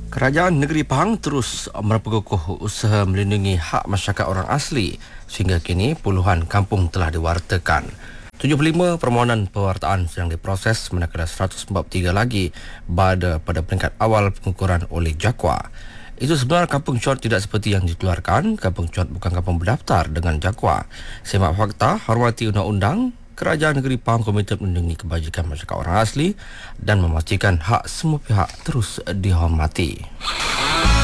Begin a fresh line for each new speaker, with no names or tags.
Kerajaan Negeri Pahang terus memperkukuh usaha melindungi hak masyarakat orang asli sehingga kini puluhan kampung telah diwartakan. 75 permohonan pewartaan sedang diproses manakala 143 lagi berada pada peringkat awal pengukuran oleh JAKWA. Itu sebenarnya kampung Chot tidak seperti yang dikeluarkan. Kampung Chot bukan kampung berdaftar dengan JAKWA. Semak fakta, hormati undang-undang. Kerajaan Negeri Pahang komited melindungi kebajikan masyarakat orang asli dan memastikan hak semua pihak terus dihormati.